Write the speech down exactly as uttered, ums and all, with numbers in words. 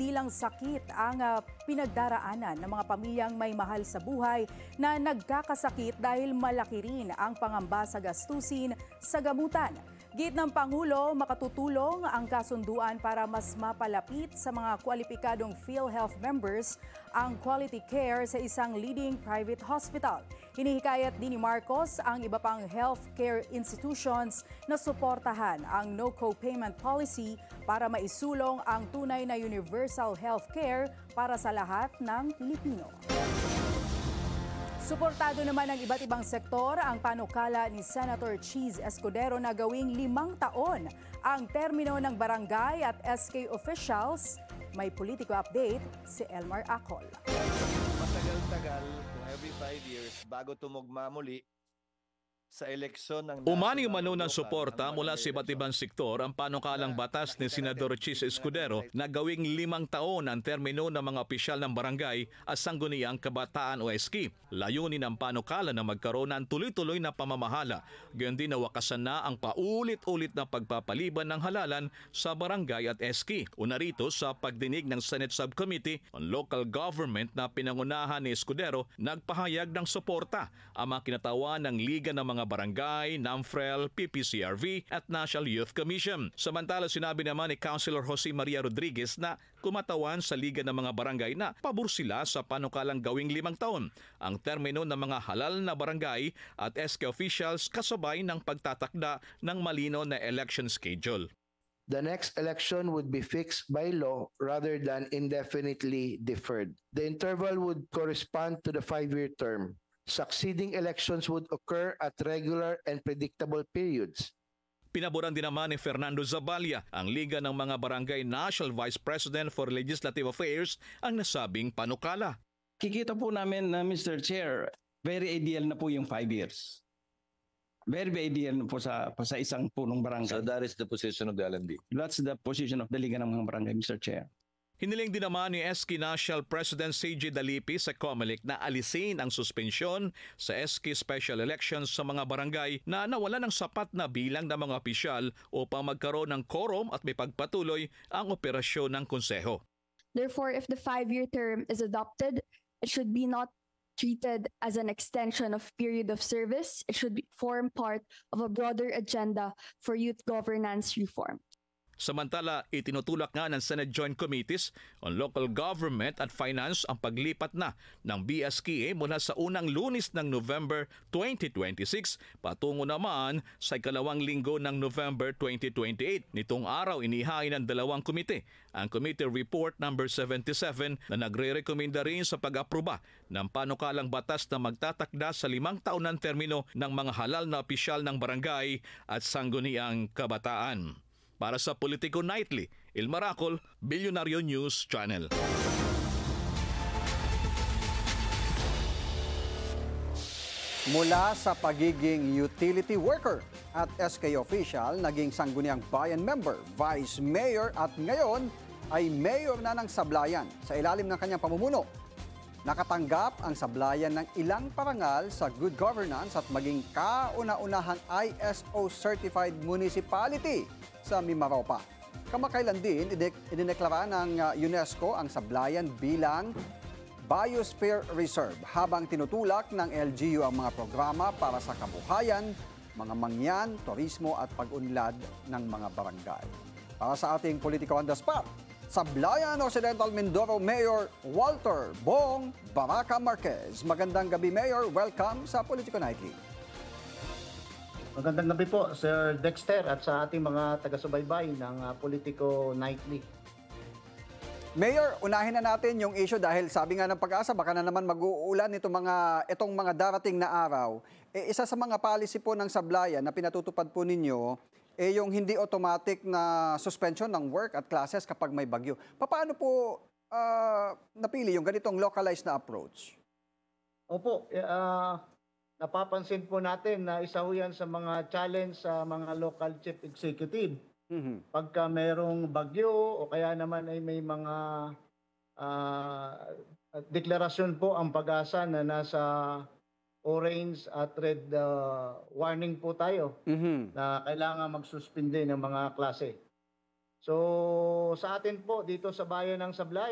hindi lang sakit ang uh, pinagdaraanan ng mga pamilyang may mahal sa buhay na nagkakasakit dahil malaki rin ang pangamba sa gastusin sa gamutan. Git ng Pangulo, makatutulong ang kasunduan para mas mapalapit sa mga kwalipikadong PhilHealth members ang quality care sa isang leading private hospital. Hinihikayat din ni Marcos ang iba pang healthcare institutions na suportahan ang no co-payment policy para maisulong ang tunay na universal healthcare para sa lahat ng Pilipino. Suportado naman ng iba't ibang sektor ang panukala ni Senator Cheese Escudero na gawing limang taon ang termino ng barangay at S K officials. May politiko update si Elmar Acol. Matagal-tagal, kung every five years, bago tumugma muli sa eleksyon ng... Umani umano ng suporta mula sa iba't ibang sektor ang panukalang batas ni Senador Cheese Escudero na gawing limang taon ang termino ng mga opisyal ng barangay at sangguniang kabataan o S K. Layunin ng panukala na magkaroon ng tuloy-tuloy na pamamahala. Gayon din nawakasan na ang paulit-ulit na pagpapaliban ng halalan sa barangay at S K. Una rito sa pagdinig ng Senate Subcommittee on Local Government na pinangunahan ni Escudero, nagpahayag ng suporta ang mga kinatawan ng Liga ng mga Barangay, NAMFREL, P P C R V at National Youth Commission. Samantala sinabi naman ni Councilor Jose Maria Rodriguez na kumatawan sa Liga ng mga Barangay na pabor sila sa panukalang gawing limang taon ang termino ng mga halal na barangay at S K officials kasabay ng pagtatakda ng malino na election schedule. The next election would be fixed by law rather than indefinitely deferred. The interval would correspond to the five-year term. Succeeding elections would occur at regular and predictable periods. Pinaboran din naman ni Fernando Zabalya, ang Liga ng mga Barangay National Vice President for Legislative Affairs, ang nasabing panukala. Kikita po namin na Mister Chair, very ideal na po yung five years. Very, very ideal na po sa, sa isang punong barangay. So that is the position of the L N D. That's the position of the Liga ng mga Barangay, Mister Chair. Hiniling din naman ni S K National President C J Dalipi sa COMELEC na alisin ang suspensyon sa S K special elections sa mga barangay na nawalan ng sapat na bilang ng mga opisyal upang magkaroon ng quorum at may pagpatuloy ang operasyon ng konseho. Therefore, if the five-year term is adopted, it should be not treated as an extension of period of service. It should be, form part of a broader agenda for youth governance reform. Samantala, itinutulak nga ng Senate Joint Committees on Local Government at Finance ang paglipat na ng B S K A mula sa unang Lunes ng November twenty twenty-six patungo naman sa ikalawang linggo ng November twenty twenty-eight. Nitong araw inihain ng dalawang komite ang Committee Report number seventy-seven na nagre-rekomenda rin sa pag-aproba ng panukalang batas na magtatakda sa limang taon ng termino ng mga halal na opisyal ng barangay at sangguniang kabataan. Para sa Politico Nightly, Elmar Acol, Bilyonaryo News Channel. Mula sa pagiging utility worker at S K official, naging sangguniang bayan member, vice mayor at ngayon ay mayor na ng Sablayan sa ilalim ng kanyang pamumuno. Nakatanggap ang Sablayan ng ilang parangal sa good governance at maging kauna-unahang I S O-certified municipality sa Mimaropa. Kamakailan din, idineklara ng UNESCO ang Sablayan bilang Biosphere Reserve habang tinutulak ng L G U ang mga programa para sa kabuhayan, mga mangyan, turismo at pag-unlad ng mga barangay. Para sa ating Politico on the Spot, Sablayan Occidental Mindoro Mayor Walter Bong Baraca Marquez. Magandang gabi, Mayor. Welcome sa Politico Nightly. Magandang gabi po, Sir Dexter, at sa ating mga taga-subaybay ng uh, Politico Nightly. Mayor, unahin na natin yung issue dahil sabi nga ng Pag-asa, baka na naman mag-uulan itong mga, itong mga darating na araw. E, isa sa mga policy po ng Sablayan na pinatutupad po ninyo, eh, yung hindi automatic na suspension ng work at classes kapag may bagyo. Paano po uh, napili yung ganitong localized na approach? Opo, uh, napapansin po natin na isa ho yan sa mga challenge sa mga local chief executive. Mm-hmm. Pagka mayroong bagyo o kaya naman ay may mga uh, deklarasyon po ang Pag-asa na nasa orange at red uh, warning po tayo mm-hmm. na kailangan magsuspinde ng mga klase. So sa atin po dito sa bayan ng Sablayan,